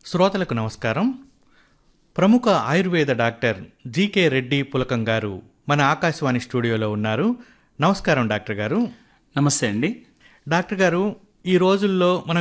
శ్రోతలకు నమస్కారం. ప్రముఖ ఆయుర్వేద డాక్టర్ జీకే రెడ్డి పులకం గారు మన ఆకాశవాణి స్టూడియోలో ఉన్నారు. నమస్కారం డాక్టర్ గారు. నమస్తే అండి. డాక్టర్ గారు, ఈ రోజుల్లో మనం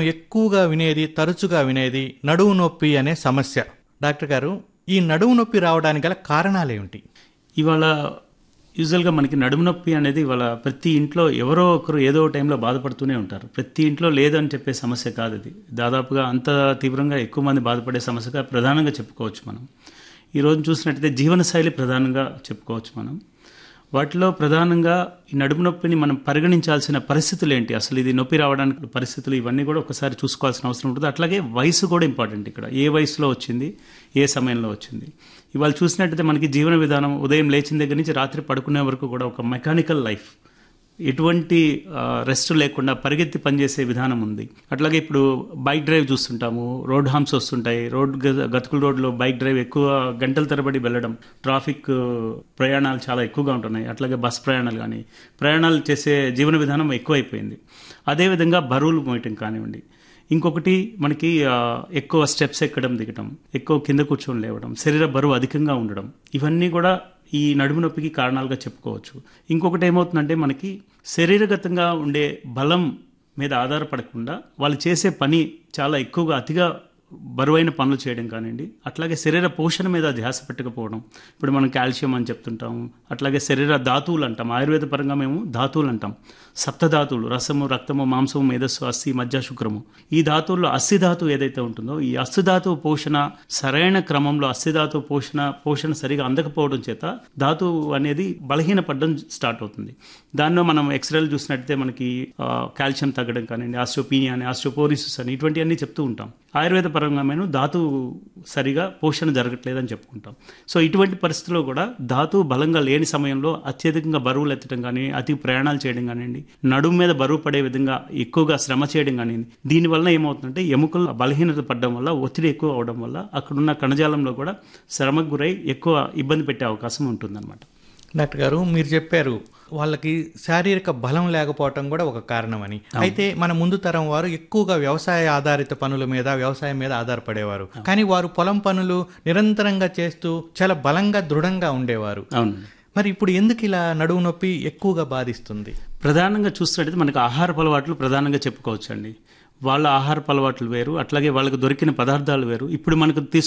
తరచుగా వినేది నడుము నొప్పి అనే సమస్య. డాక్టర్ గారు, ఈ నడుము నొప్పి రావడానికి గల కారణాలేమిటి? ఇవాళ యూజువల్గా మనకి నడుము నొప్పి అనేది ఇవాళ ప్రతి ఇంట్లో ఎవరో ఒకరు ఏదో టైంలో బాధపడుతూనే ఉంటారు. ప్రతి ఇంట్లో లేదని చెప్పే సమస్య కాదు ఇది. దాదాపుగా అంత తీవ్రంగా ఎక్కువ మంది బాధపడే సమస్యగా ప్రధానంగా చెప్పుకోవచ్చు మనం. ఈరోజు చూసినట్టయితే జీవనశైలి ప్రధానంగా చెప్పుకోవచ్చు మనం. వాటిలో ప్రధానంగా ఈ నడుము నొప్పిని మనం పరిగణించాల్సిన పరిస్థితులు ఏంటి, అసలు ఇది నొప్పి రావడానికి పరిస్థితులు, ఇవన్నీ కూడా ఒకసారి చూసుకోవాల్సిన అవసరం ఉంటుంది. అట్లాగే వయసు కూడా ఇంపార్టెంట్. ఇక్కడ ఏ వయసులో వచ్చింది, ఏ సమయంలో వచ్చింది. ఇవాళ చూసినట్టయితే మనకి జీవన విధానం ఉదయం లేచిన దగ్గర నుంచి రాత్రి పడుకునే వరకు కూడా ఒక మెకానికల్ లైఫ్, ఎటువంటి రెస్ట్ లేకుండా పరిగెత్తి పనిచేసే విధానం ఉంది. అట్లాగే ఇప్పుడు బైక్ డ్రైవ్ చూస్తుంటాము, రోడ్ హామ్స్ వస్తుంటాయి. గతుకుల రోడ్లో బైక్ డ్రైవ్ ఎక్కువ గంటల తరబడి వెళ్ళడం, ట్రాఫిక్ ప్రయాణాలు చాలా ఎక్కువగా ఉంటున్నాయి. అట్లాగే బస్ ప్రయాణాలు చేసే జీవన విధానం ఎక్కువైపోయింది. అదేవిధంగా బరువులు మోయటం కానివ్వండి, ఇంకొకటి మనకి ఎక్కువ స్టెప్స్ ఎక్కడం దిగడం, ఎక్కువ కింద కూర్చొని లేవడం, శరీర బరువు అధికంగా ఉండడం, ఇవన్నీ కూడా ఈ నడుము నొప్పికి కారణాలుగా చెప్పుకోవచ్చు. ఇంకొకటి ఏమవుతుందంటే మనకి శరీరగతంగా ఉండే బలం మీద ఆధారపడకుండా వాళ్ళు చేసే పని చాలా ఎక్కువగా అతిగా బరువైన పనులు చేయడం కానివ్వండి, అట్లాగే శరీర పోషణ మీద ధ్యాస పెట్టకపోవడం. ఇప్పుడు మనం కాల్షియం అని చెప్తుంటాము, అట్లాగే శరీర ధాతువులు అంటాం. ఆయుర్వేద పరంగా మేము ధాతువులు అంటాం. సప్తధాతువులు, రసము, రక్తము, మాంసము, మేధస్సు, అస్థి, మజ్జ, శుక్రము. ఈ ధాతువుల్లో అస్థి ధాతువు ఏదైతే ఉంటుందో, ఈ అస్థి ధాతువు పోషణ సరైన క్రమంలో అస్థి ధాతువు పోషణ సరిగా అందకపోవడం చేత ధాతువు అనేది బలహీనపడడం స్టార్ట్ అవుతుంది. దానిలో మనం ఎక్స్రేలు చూసినట్టయితే మనకి కాల్షియం తగ్గడం కానివ్వండి, ఆస్ట్రోపీనియా అని, ఆస్ట్రోపోరిసిస్ అని, ఇటువంటివన్నీ చెప్తూ ఉంటాం. ఆయుర్వేద పరంగా మేము ధాతువు సరిగా పోషణ జరగట్లేదని చెప్పుకుంటాం. సో ఇటువంటి పరిస్థితుల్లో కూడా ధాతువు బలంగా లేని సమయంలో అత్యధికంగా బరువులు ఎత్తడం కానీ, అతి ప్రయాణాలు చేయడం కానివ్వండి, నడుము మీద బరువు పడే విధంగా ఎక్కువగా శ్రమ చేయడం కానివ్వండి, దీనివల్ల ఏమవుతుందంటే ఎముకలు బలహీనత పడడం వల్ల, ఒత్తిడి ఎక్కువ అవడం వల్ల అక్కడున్న కణజాలంలో కూడా శ్రమకు గురై ఎక్కువ ఇబ్బంది పెట్టే అవకాశం ఉంటుందన్నమాట. డాక్టర్ గారు, మీరు చెప్పారు వాళ్ళకి శారీరక బలం లేకపోవటం కూడా ఒక కారణమని. అయితే మన ముందు తరం వారు ఎక్కువగా వ్యవసాయ ఆధారిత పనుల మీద, వ్యవసాయం మీద ఆధారపడేవారు. కానీ వారు పొలం పనులు నిరంతరంగా చేస్తూ చాలా బలంగా, దృఢంగా ఉండేవారు. అవును. మరి ఇప్పుడు ఎందుకు ఇలా నడుము నొప్పి ఎక్కువగా బాధిస్తుంది? ప్రధానంగా చూస్తున్నట్టయితే మనకు ఆహారపు అలవాట్లు ప్రధానంగా చెప్పుకోవచ్చు అండి. వాళ్ళ ఆహారపు అలవాట్లు వేరు, అట్లాగే వాళ్ళకు దొరికిన పదార్థాలు వేరు. ఇప్పుడు మనకు